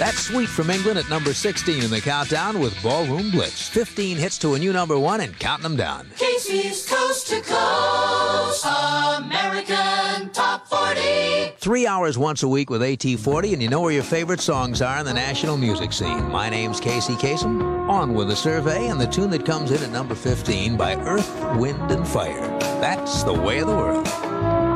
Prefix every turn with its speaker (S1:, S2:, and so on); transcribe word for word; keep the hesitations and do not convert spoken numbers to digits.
S1: That's Sweet from England at number sixteen in the countdown with Ballroom Blitz. fifteen hits to a new number one and counting them down.
S2: Casey's Coast to Coast American Top forty.
S1: Three hours once a week with A T forty, and you know where your favorite songs are in the national music scene. My name's Casey Kasem. On with the survey and the tune that comes in at number fifteen by Earth, Wind and Fire. That's the way of the world.